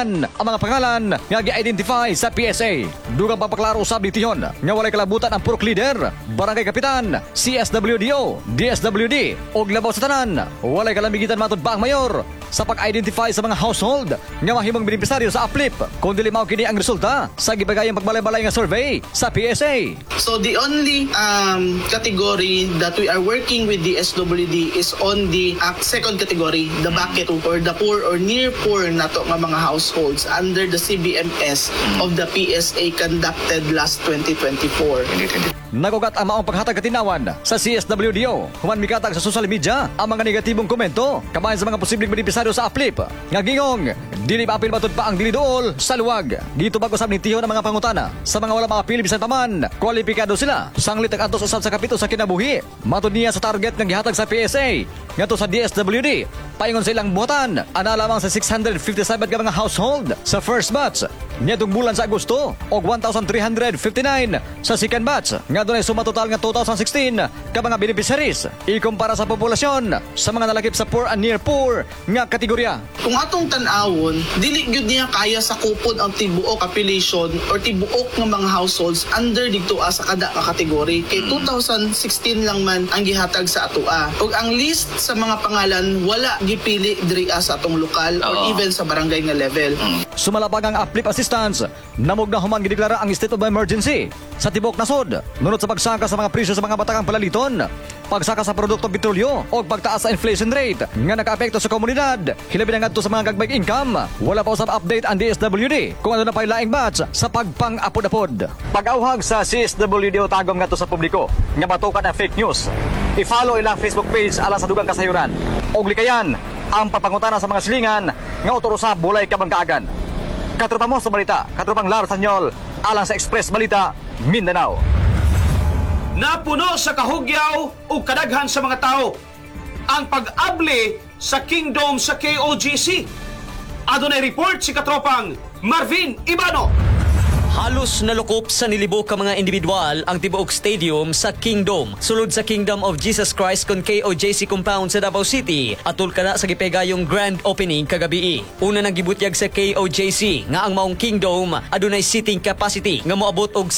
tanan ang mga pangalan nga gi-identify sa PSA. Dugang pagpaklaro usab ni Tiyon nga walay kalabutan ang purok leader, barangay kapitan, CSWDO, DSWD og labaw sa tanan. Walay kalamigitan matud ba ang mayor sa pag-identify sa mga household nga mahimong benepisaryo sa APLIP kung dili mao kini ang resulta sa gibagayang pagbalay-balay nga survey sa PSA. So the only category that we are working with the SWD is on the second category, the bucket or the poor or near poor nato nga mga households under the CBMS of the PSA conducted last 2024. Nagugat ang maong paghatag katinawan sa CSWDO. Human mikatag sa social media ang mga negatibong komento kabayan sa mga posibleng benepisaryo sa APLIP. Nga gingong, dili maapil matud pa ang dili dool sa luwag. Dito bago sab ni Tiyon ang mga pangutana sa mga wala maapil bisan pa man. Kwalipikado sila. Sanglit ang atos usab sa kapito sa kinabuhi. Matud niya sa target nga gihatag sa PSA ngadto sa DSWD. Paingon sa ilang buhatan, ana lamang sa 657 ka mga household sa first batch. Nitong bulan sa Agosto og 1,359 sa second batch. Nga doon ay suma total nga 2016 ka mga beneficiaries. Ikumpara sa populasyon sa mga nalakip sa poor and near poor nga kategorya. Kung atong tan-awon, dili gyud niya kaya sa kupon ang tibuok population or tibuok nga mga households under dito sa kada ka kategory. Kay 2016 lang man ang gihatag sa atoa. Ug ang list sa mga pangalan wala gipili diri sa atong lokal or even sa barangay nga level. Sumalapag ang APLIP assistance, namog na human gideklara ang state of emergency sa tibok nasod. Nunod sa pagsaka sa mga presyo sa mga batakang palaliton, pagsaka sa produktong petrolyo o pagtaas sa inflation rate nga nakaapekto sa komunidad, hilabi na ngadto sa mga gagmayng income. Wala pa usab update ang DSWD kung ano na pay laing batch sa pagpang-apod-apod. Pag-awhag sa CSWD tagom ngadto sa publiko nga batukan ang fake news. I-follow ilang Facebook page alang sa dugang kasayuran. Og likayan ang papangutana sa mga silingan nga utoro sa bulay kabangkaagan. Katropa mo sa balita, katropang Lar Sanyol, alang sa Express Balita, Mindanao. Napuno sa kahugyaw o kadaghan sa mga tao ang pag-abli sa kingdom sa KOJC. Adunay report si katropang Marvin Ibano. Halos nalukop sa nilibo ka mga individual ang tibuok stadium sa Kingdom. Sulod sa Kingdom of Jesus Christ kon KOJC compound sa Davao City, atul kana sa gipegayong grand opening kagabi. Una nang gibutyag sa KOJC nga ang maong Kingdom adunay seating capacity nga moabot og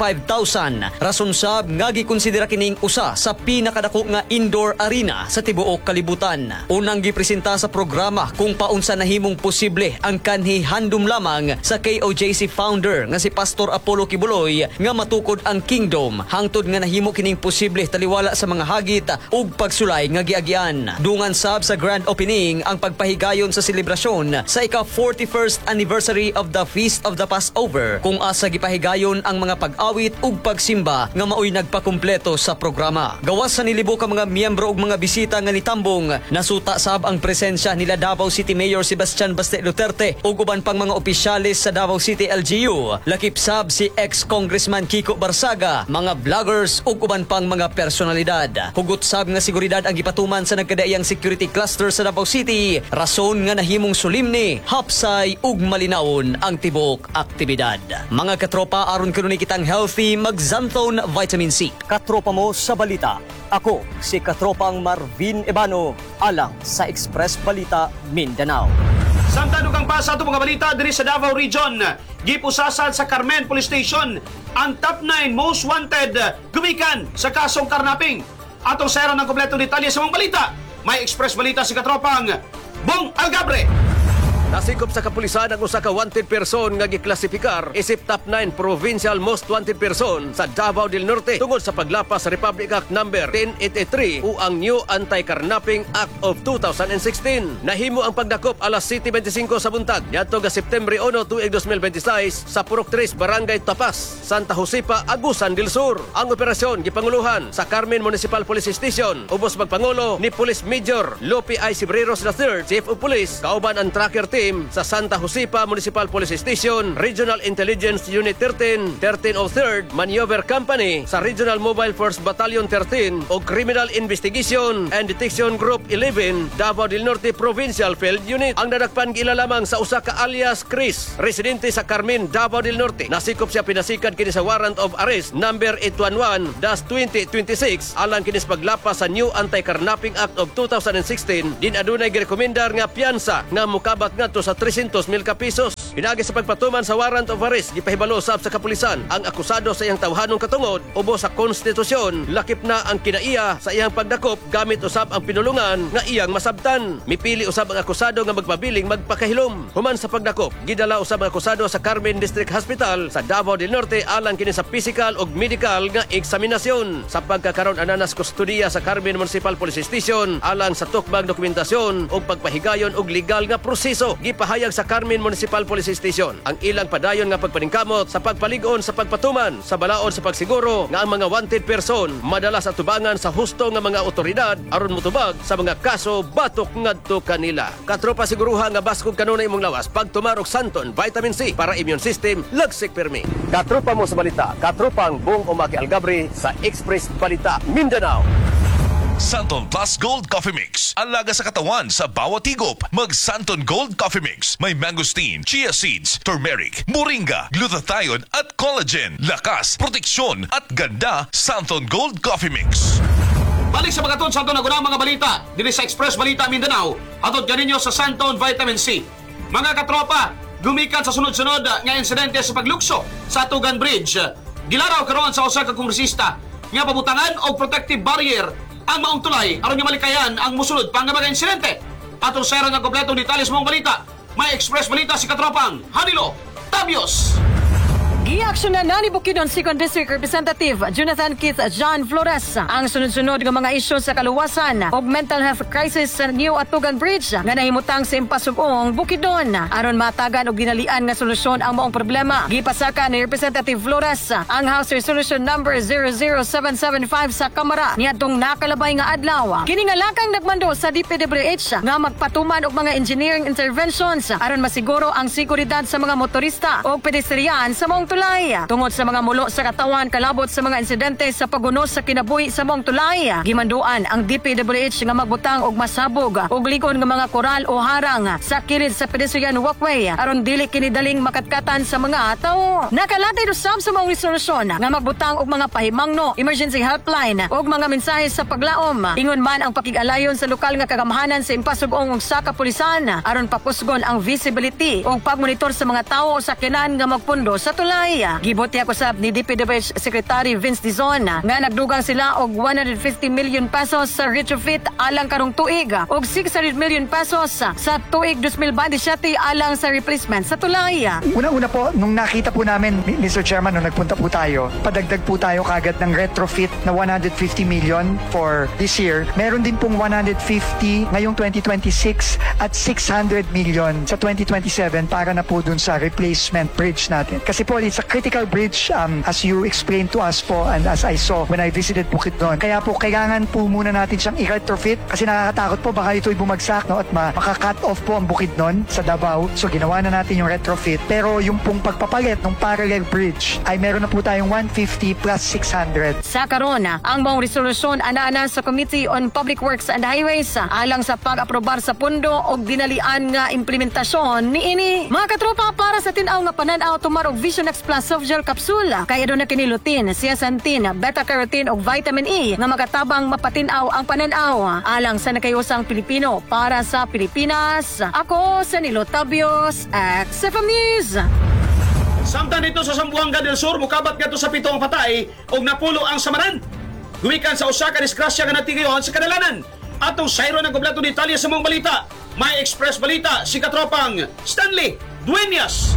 75,000. Rason sab nga gikonsidera kining usa sa pinakadako nga indoor arena sa tibuok kalibutan. Unang gipresenta sa programa kung paunsa nahimong posible ang kanhi handom lamang sa KOJC founder nga si Pastor Apollo Kibuloy nga matukod ang Kingdom hangtod nga nahimo kining posible taliwala sa mga hagit ug pagsulay nga giagyan. Dungan sab sa grand opening ang pagpahigayon sa selebrasyon sa ika-41st anniversary of the Feast of the Passover kung asa gipahigayon ang mga pag-awit ug pagsimba nga maoy nagpakumpleto sa programa. Gawas sa nilibo ka mga miyembro ug mga bisita nga nitambong, nasuta sab ang presensya nila Davao City Mayor Sebastian Baste Duterte ug uban pang mga opisyalis sa Davao City LGU. Lakip sab si ex-congressman Kiko Barsaga, mga vloggers ug uban pang mga personalidad. Hugot sab nga seguridad ang gipatuman sa nagkadaiyang security cluster sa Davao City. Rason nga nahimong sulimni, hapsay ug malinawon ang tibok aktibidad. Mga katropa, aron kanuni kitang healthy, mag-Xanthone Vitamin C. Katropa mo sa balita. Ako si katropang Marvin Ibano, alang sa Express Balita Mindanao. Samtang kang pa sa itong mga balita diri sa Davao Region, gipusasan sa Carmen Police Station ang top 9 most wanted gumikan sa kasong karnaping. Atong sayran ng kompletong detalye sa mga balita. May Express Balita si katropang Bong Algabre. Nasikop sa kapulisan ang usa ka wanted person nga giklasifikar isip top 9 provincial most wanted person sa Davao del Norte tungod sa paglapas sa Republic Act No. 1083 o ang New Anti-Carnapping Act of 2016. Nahimo ang pagdakop alas 7:25 sa buntag niadto nga September 1, 2026 sa Purok 3, Barangay Tapas, Santa Josepa, Agusan del Sur. Ang operasyon gipanguluhan sa Carmen Municipal Police Station. Ubos magpangulo ni Police Major Lope I. Cibreros III, Chief of Police, kauban ang tracker team sa Santa Josepa Municipal Police Station, Regional Intelligence Unit 13, 1303rd Maneuver Company sa Regional Mobile Force Battalion 13 o Criminal Investigation and Detection Group 11, Davao del Norte Provincial Field Unit. Ang nadakpan gilalamang sa usa ka alias Chris, residente sa Carmen, Davao del Norte. Nasikop siya pinasikan kini sa warrant of arrest number 811-2026 alang kini sa paglapas sa New Anti-Carnapping Act of 2016. Din adunay girekomendar nga piyansa nga mukabat ngadto sa 300,000 ka pesos. Pinagi sa pagpatuman sa warrant of arrest gipahibalo usab sa kapulisan ang akusado sa iyang tawhanong katungod ubo sa konstitusyon lakip na ang kinaiya sa iyang pagdakop gamit usab ang pinulungan nga iyang masabtan. Mipili usab ang akusado nga magpabiling magpakahilom. Human sa pagdakop, gidala usab ang akusado sa Carmen District Hospital sa Davao del Norte alang kini sa physical ug medical nga eksaminasyon. Sa pagkakaroon ananas kustudiya sa Carmen Municipal Police Station alang sa tukbang dokumentasyon ug pagpahigayon og legal nga proseso gipahayag sa Carmen Municipal Police Station ang ilang padayon nga pagpaningkamot sa pagpalig-on sa pagpatuman sa balaod sa pagsiguro nga ang mga wanted person madala sa tubangan sa husto nga mga otoridad aron motubag sa mga kaso batok ngadto kanila. Katropa siguruha nga baskog kanunay imong lawas pagtumar og Santon Vitamin C para immune system lagsik permi. Katropa mo sa balita, katropang Bong Umaki Algabri sa Express Balita Mindanao. Santon Plus Gold Coffee Mix. Ang laga sa katawan sa bawat higop. Mag Santon Gold Coffee Mix. May mangosteen, chia seeds, turmeric, moringa, glutathione at collagen. Lakas, proteksyon at ganda. Santon Gold Coffee Mix. Balik sa mga sa ito nagunang mga balita dili sa Express Balita Mindanao atod ganinyo sa Santon Vitamin C. Mga katropa, gumikan sa sunod-sunod nga insidente sa paglukso sa Tugan Bridge. Gilaraw karon sa usa ka kongresista nga pabutangan og protective barrier ang maong tulay aron nga malikayan ang musulod pang mga insidente. Atong sera nga kompletong detalye sa mga balita. May Express Balita si katropang Hanilo Tabios. Giaksyonan na ni Bukidnon 2nd District Representative Jonathan Keith John Flores ang sunod-sunod nga mga isyu sa kaluwasan ug mental health crisis sa New Atugan Bridge nga nahimutang sa impasugong Bukidnon aron matagan og ginalian nga solusyon ang maong problema. Gipasaka ni Representative Flores ang House Resolution number 00775 sa Kamara niadtong nakalabay nga adlaw. Kini nga lakang nagmando sa DPWH nga magpatuman og mga engineering interventions aron masiguro ang seguridad sa mga motorista o pedestrian sa maong tulay. Tungod sa mga mulo sa katawan kalabot sa mga insidente sa pagunos sa kinabuhi sa maong tulay, gimanduan ang DPWH nga magbutang og masabog og ligon nga mga koral o harang sa kilid sa pedestrian walkway aron dili kini daling makatkatan sa mga tawo. Nakalatay usab sa maong resolusyon nga magbutang og mga pahimangno, emergency helpline og mga mensahe sa paglaom. Ingon man ang pakig-alayon sa lokal nga kagamhanan sa impasugong sa kapulisan aron papusgon ang visibility og pagmonitor sa mga tawo sa kinan nga magpundo sa tulay. Gibuti ako sab ni DPWH Secretary Vince Dizon nga nagdugang sila og 150 million pesos sa retrofit alang karong tuig og 600 million pesos sa tuig 2027 alang sa replacement sa tulay. Una-una po, nung nakita po namin, Mr. Chairman, nung nagpunta po tayo, padagdag po tayo kagad ng retrofit na 150 million for this year. Meron din pong 150 ngayong 2026 at 600 million sa 2027 para na po dun sa replacement bridge natin. Kasi po, it's a critical bridge as you explained to us po and as I saw when I visited Bukidnon. Kaya po, kailangan po muna natin siyang i-retrofit kasi nakakatakot po baka ito'y bumagsak at maka-cut off po ang Bukidnon sa Davao. So, ginawa na natin yung retrofit. Pero yung pong pagpapalit ng parallel bridge ay meron na po tayong 150 plus 600. Sa karon, ang maong resolusyon ana sa Committee on Public Works and Highways alang sa pag-aprobar sa pundo o dinalian nga implementasyon niini. Mga katropa, para sa tinaw nga pananaw tumarog Vision X Plus soft gel capsule kaya doon na kinilutin, zeaxanthin, beta-carotene o vitamin E nga magatabang mapatinaw ang pananaw alang sa nakayusang Pilipino para sa Pilipinas. Ako sa Nilo Tabios, XFM News. Samtang dito sa Zamboanga del Sur, mukabat nga to sa 7 patay o napulo ang samaran. Gumikan sa usa ka disgrasya nga natingayon sa kadalanan. Atong sayro ng kompleto detalye sa mga balita. May Express Balita si katropang Stanley Dueñas.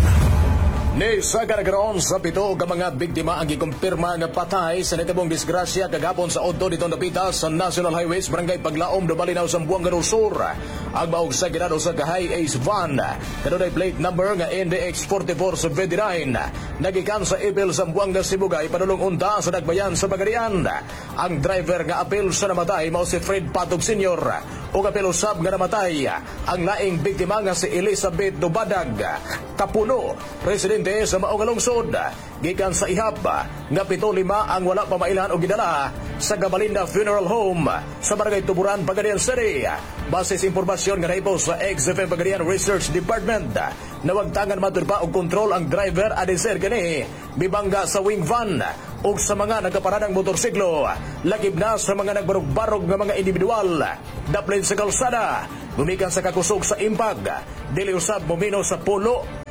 Ni sa karagaron sa 7 ka mga biktima ang gikumpirma nga patay sa natibong disgrasya kagapon sa Oddo ditong Dapitas sa National Highways Barangay Paglaom do Balinaw Zamboanga del Sur. Ang maog sa ginado sa High Ace Van kanunay plate number nga NDX 4479 nagikan sa Ibil Zamboanga Sibugay padulong unta sa Nagbayan sa Bagarian. Ang driver nga apil sa namatay mao si Fred Patog Sr. o apil usab nga namatay ang laing biktima nga si Elizabeth Dubadag Kapuno, residente sa maong lungsod. Gikan sa ihap nga 7-5 ang wala pa mailan o gidala sa Gabalinda Funeral Home sa Barangay Tuburan, Pagadian City. Base sa impormasyon nga naipo sa XFM Pagadian Research Department, nawagtangan matud pa og kontrol ang driver adeser gani bibangga sa wing van ug sa mga nagaparanang motorsiklo, lagib na sa mga nagbarog-barog nga mga individual daplin sa kalsada. Gumikan sa kakusog sa impag, dili usab momino sa pulo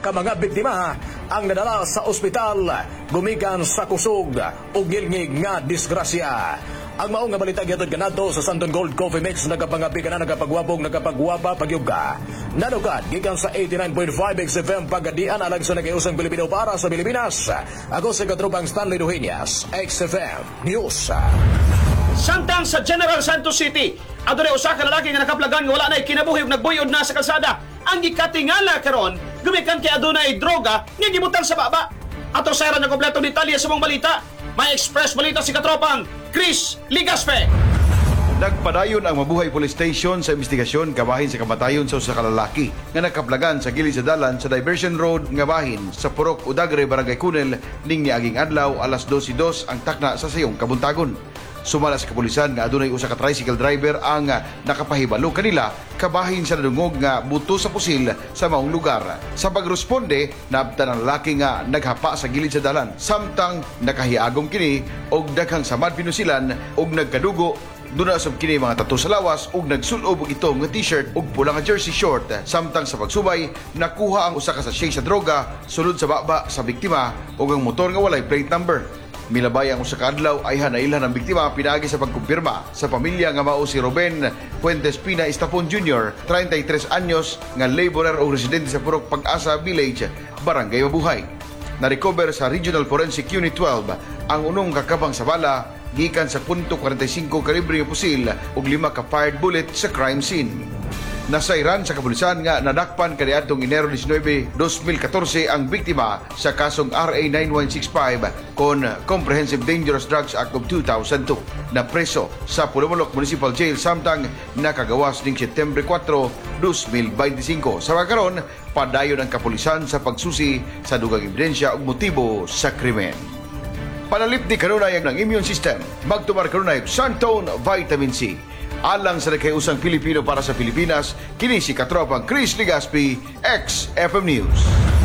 ka mga biktima ang nadala sa ospital gumikan sa kusog ug ngilngig nga disgrasya. Ang maong nga balita gyud kanato sa Santon Gold Coffee Mix nagapangabi ka na nagapagwapog nagapagwapa pagyuga. Nanugad gikan sa 89.5 XFM Pagadian alang sa nagayusang Pilipino para sa Pilipinas. Ako si Katrupang Stanley Dueñas, XFM News. Samtang sa General Santos City, adunay usa ka lalaki nga nakaplagan nga wala nay kinabuhi ug nagbuyod na sa kalsada. Ang gikatingala karon gumikan kay adunay droga nga gibutang sa baba. Ato sa na kompleto detalye sa mong balita. May express balita si Katropang Chris Ligaspe. Nagpadayon ang Mabuhay Police Station sa investigasyon kabahin sa kamatayon sa usa ka lalaki nga nakaplagan sa gilid sa dalan sa Diversion Road nga bahin sa Purok Udagre, Barangay Kunel ning niaging adlaw alas 12:02 ang takna sa sayong kabuntagon. Sumala sa kapulisan nga adunay usa ka tricycle driver ang nakapahibalo kanila kabahin sa nadungog nga buto sa pusil sa maong lugar. Sa pagresponde, naabtan ang lalaki nga naghapa sa gilid sa dalan samtang nakahiagom kini og daghang samad pinusilan og nagkadugo. Duna sab kini mga tattoo sa lawas ug nagsulob og itom nga t-shirt ug pula nga jersey short. Samtang sa pagsubay, nakuha ang usa ka sachet sa droga sulod sa baba sa biktima ug ang motor nga walay plate number. Milabay ang usa ka adlaw ay hanailhan ng biktima pinaagi sa pagkumpirma sa pamilya nga mao si Ruben Fuentes Pina Estapon Jr., 33 anyos nga laborer o residente sa Purok Pag-asa Village, Barangay Mabuhay. Na-recover sa Regional Forensic Unit 12 ang unong kakabang sa bala gikan sa .45 kalibre nga pusil ug 5 ka fired bullet sa crime scene. Nasairan sa kapulisan nga nadakpan kaniadtong Enero 19, 2014 ang biktima sa kasong RA 9165 kon Comprehensive Dangerous Drugs Act of 2002 na preso sa Pulumulok Municipal Jail samtang nakagawas ning Setyembre 4, 2025. Sa karon, padayon ang kapulisan sa pagsusi sa dugang ebidensya ug motibo sa krimen. Panalip ni kanunay ng immune system, magtumar kanunay Santon Vitamin C. Alang sa nagkayusang Pilipino para sa Pilipinas, kini si Katropang Chris Ligaspi, XFM News.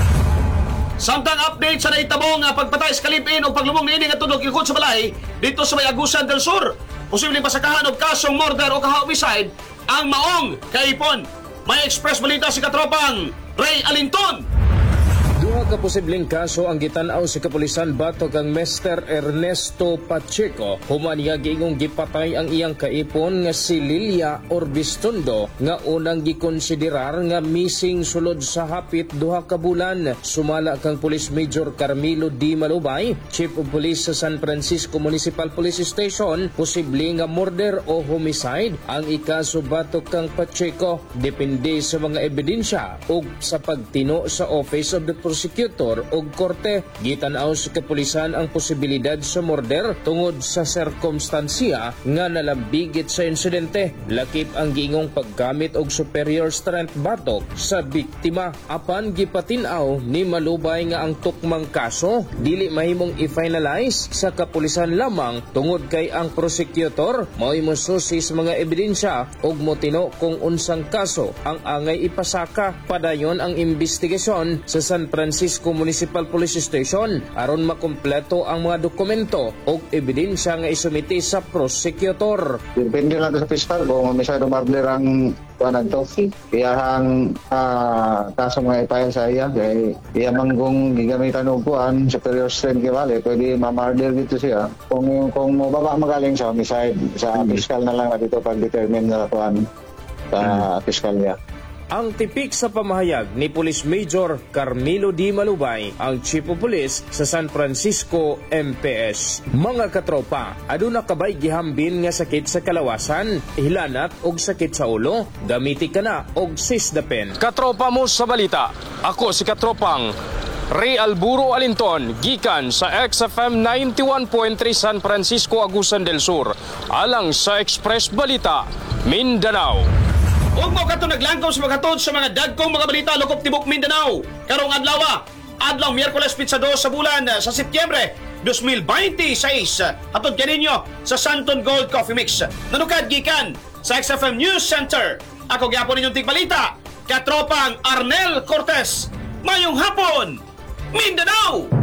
Samtang update sa naitabong pagpatay sa kalipin o paglumong niining at tulog ikot sa balay dito sa may Agusan del Sur. Posibleng pasakahan o kasong murder o kaha-homicide ang maong kaipon. May express balita si Katropang Ray Alinton. Duha ka posibleng kaso ang gitanaw sa kapulisan batok ang Mr. Ernesto Pacheco human nga giingong gipatay ang iyang kaipon nga si Lilia Orbistondo nga unang gikonsiderar nga missing sulod sa hapit duha ka bulan. Sumala kang Police Major Carmelo D. Malubay, Chief of Police sa San Francisco Municipal Police Station, posible nga murder o homicide ang ikaso batok kang Pacheco depende sa mga ebidensya ug sa pagtino sa Office of the Prosecutor o korte. Gitanaw sa kapulisan ang posibilidad sa murder tungod sa sirkumstansya nga nalambigit sa insidente. Lakip ang giingong paggamit og superior strength batok sa biktima. Apan gipatinaw ni Malubay nga ang tukmang kaso dili mahimong i-finalize sa kapulisan lamang tungod kay ang prosecutor mao'y mosusi sa mga ebidensya ug motino kung unsang kaso ang angay ipasaka. Padayon ang investigasyon sa San Francisco Municipal Police Station aron makumpleto ang mga dokumento o ebidensya nga isumiti sa prosecutor. Depende lang sa piskal kung masyado murder ang kuanan to. Kaya ang kaso mga ipahal sa iya kay iya manggong gigamitan og kuan superior strength kay wale pwede ma-murder dito siya. Kung mababa magaling sa homicide sa piskal na lang dito pag-determine na kuan sa piskal niya. Ang tipik sa pamahayag ni Police Major Carmelo D. Malubay, ang Chief of Police sa San Francisco MPS. Mga katropa, aduna kabay gihambin nga sakit sa kalawasan, hilanat og sakit sa ulo, gamiti ka na og sisdapen. Katropa mo sa balita, ako si Katropang Ray Alburo Alinton, gikan sa XFM 91.3 San Francisco, Agusan del Sur, alang sa Express Balita, Mindanao. Ug mo kato naglangkaw sa maghatod sa mga dagkong mga balita lukop tibok Mindanao. Karong adlaw Miyerkules pitsa 2 sa bulan sa Setyembre 2026. Atod kaninyo sa Santon Gold Coffee Mix. Nanukad gikan sa XFM News Center. Ako gyapon ninyong tigbalita, Katropang Arnel Cortez. Mayong hapon, Mindanao!